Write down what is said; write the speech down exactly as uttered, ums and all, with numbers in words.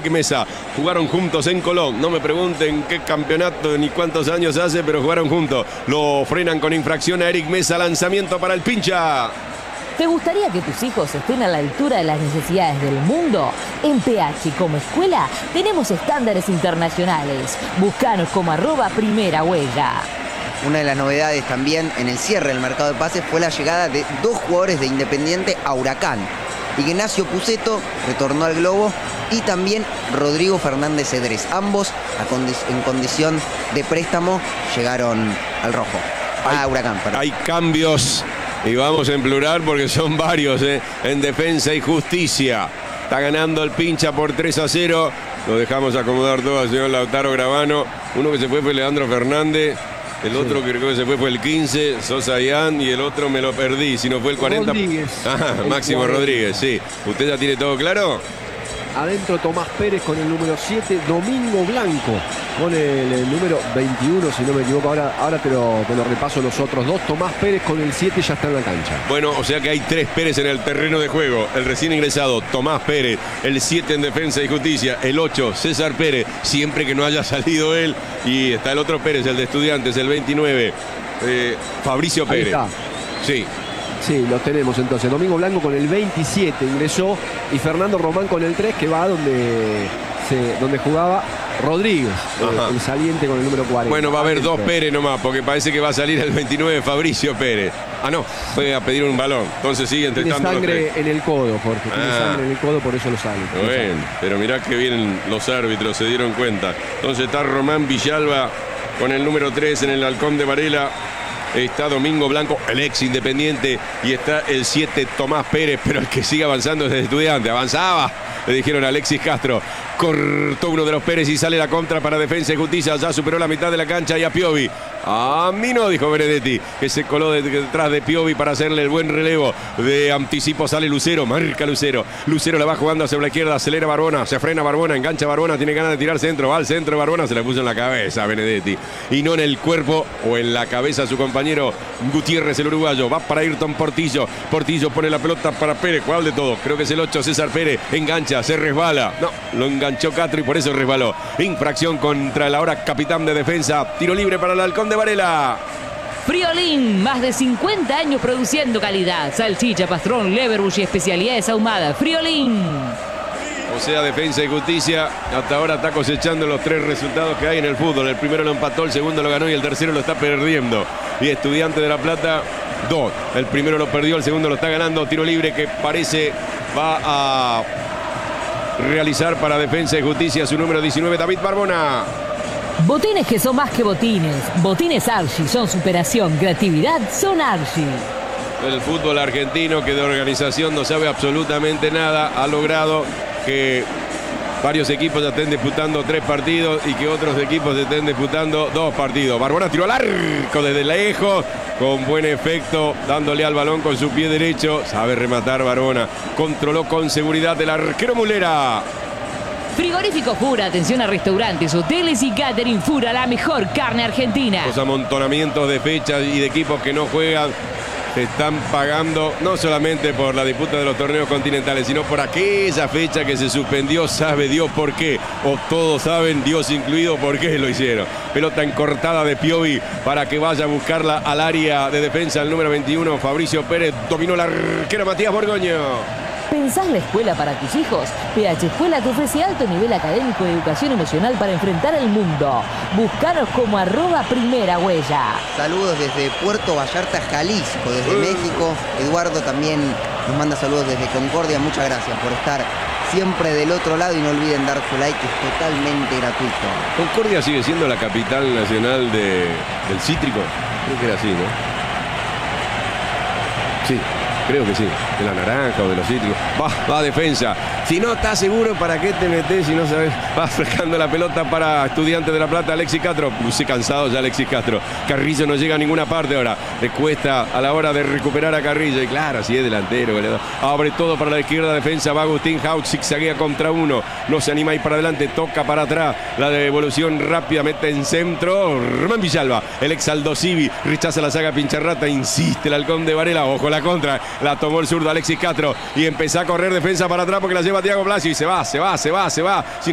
Eric Mesa. Jugaron juntos en Colón. No me pregunten qué campeonato ni cuántos años hace, pero jugaron juntos. Lo frenan con infracción a Eric Mesa. Lanzamiento para el pincha. ¿Te gustaría que tus hijos estén a la altura de las necesidades del mundo? En P H como escuela tenemos estándares internacionales. Búscanos como arroba primera huella. Una de las novedades también en el cierre del mercado de pases fue la llegada de dos jugadores de Independiente a Huracán. Ignacio Puceto retornó al Globo y también Rodrigo Fernández Cedrés. Ambos a condi en condición de préstamo llegaron al rojo. Hay, a Huracán, perdón. Hay cambios y vamos en plural porque son varios ¿eh? en Defensa y Justicia. Está ganando el pincha por tres a cero. Lo dejamos acomodar todo al señor Lautaro Gravano. Uno que se fue fue Leandro Fernández. El otro sí. que creo que se fue fue el quince, Sosa Ian, y el otro me lo perdí, si no fue el cuarenta. Rodríguez. Ah, Máximo cuarenta. Rodríguez, sí. ¿Usted ya tiene todo claro? Adentro Tomás Pérez con el número siete, Domingo Blanco con el, el número veintiuno, si no me equivoco. Ahora, ahora te, lo, te lo repaso los otros dos. Tomás Pérez con el siete ya está en la cancha. Bueno, o sea que hay tres Pérez en el terreno de juego. El recién ingresado, Tomás Pérez. El siete en Defensa y Justicia. El ocho, César Pérez. Siempre que no haya salido él. Y está el otro Pérez, el de Estudiantes, el veintinueve. Eh, Fabricio Pérez. Ahí está. Sí. Sí, los tenemos entonces. Domingo Blanco con el veintisiete ingresó y Fernando Román con el tres, que va donde, se, donde jugaba Rodríguez, eh, el saliente con el número cuarenta. Bueno, va a haber dos Pérez nomás, porque parece que va a salir el veintinueve Fabricio Pérez. Ah, no, fue a pedir un balón. Entonces sigue intentando. Tiene sangre en el codo, Jorge. Tiene ah. sangre en el codo, por eso lo sale. Bueno, pero mirá que bien los árbitros se dieron cuenta. Entonces está Román Villalba con el número tres en el Halcón de Varela. Está Domingo Blanco, el ex Independiente, y está el siete, Tomás Pérez, pero el que sigue avanzando es el Estudiante. Avanzaba, le dijeron a Alexis Castro. Cortó uno de los Pérez y sale la contra para Defensa y Justicia. Ya superó la mitad de la cancha y a Piovi. A mí no, dijo Benedetti, que se coló detrás de Piovi para hacerle el buen relevo. De anticipo sale Lucero, marca Lucero. Lucero la va jugando hacia la izquierda, acelera Barbona, se frena Barbona, engancha Barbona, tiene ganas de tirar centro, va al centro Barbona, se la puso en la cabeza a Benedetti. Y no en el cuerpo o en la cabeza a su compañero Gutiérrez, el uruguayo. Va para Ayrton Portillo. Portillo pone la pelota para Pérez. ¿Cuál de todo? Creo que es el ocho, César Pérez. Engancha, se resbala. No, lo enganchó Castro y por eso resbaló. Infracción contra el ahora capitán de Defensa. Tiro libre para el Halcón de Varela. Friolín, más de cincuenta años produciendo calidad. Salchicha, pastrón, leverbush y especialidades ahumadas. Friolín. O sea, Defensa y Justicia hasta ahora está cosechando los tres resultados que hay en el fútbol. El primero lo empató, el segundo lo ganó y el tercero lo está perdiendo. Y Estudiante de La Plata, dos. El primero lo perdió, el segundo lo está ganando. Tiro libre que parece va a realizar para Defensa y Justicia su número diecinueve, David Barbona. Botines que son más que botines. Botines Archie son superación, creatividad son Archie. El fútbol argentino, que de organización no sabe absolutamente nada, ha logrado que varios equipos ya estén disputando tres partidos y que otros equipos estén disputando dos partidos. Barbona tiró al arco desde lejos, con buen efecto, dándole al balón con su pie derecho. Sabe rematar Barbona. Controló con seguridad el arquero Mulera. Frigorífico Fura, atención a restaurantes, hoteles y catering. Fura, la mejor carne argentina. Los amontonamientos de fechas y de equipos que no juegan se están pagando no solamente por la disputa de los torneos continentales, sino por aquella fecha que se suspendió. Sabe Dios por qué, o todos saben, Dios incluido, por qué lo hicieron. Pelota encortada de Piovi para que vaya a buscarla al área de defensa. El número veintiuno, Fabricio Pérez, dominó la arquera Matías Borgoño. ¿Pensás la escuela para tus hijos? P H Escuela te ofrece alto nivel académico y educación emocional para enfrentar el mundo. Búscanos como arroba primera huella. Saludos desde Puerto Vallarta, Jalisco, desde uh. México. Eduardo también nos manda saludos desde Concordia. Muchas gracias por estar siempre del otro lado y no olviden dar su like, que es totalmente gratuito. Concordia sigue siendo la capital nacional de, del cítrico. Creo que era así, ¿no? Sí. Creo que sí, de la naranja o de los cítricos. Va, va a Defensa. Si no estás seguro, ¿para qué te metes si no sabes? Va frescando la pelota para Estudiantes de La Plata, Alexis Castro. Luce cansado ya Alexis Castro. Carrillo no llega a ninguna parte ahora. Le cuesta a la hora de recuperar a Carrillo. Y claro, si es delantero. ¿verdad? Abre todo para la izquierda, Defensa. Va Agustín Haut, zigzaguea contra uno. No se anima a ir para adelante, toca para atrás. La devolución rápida, mete en centro. Román Villalba, el ex Aldo Civi. Rechaza la saga Pincharrata, insiste el Halcón de Varela. Ojo la contra. La tomó el zurdo Alexis Castro y empezó a correr Defensa para atrás porque la lleva Thiago Blasio y se va, se va, se va, se va.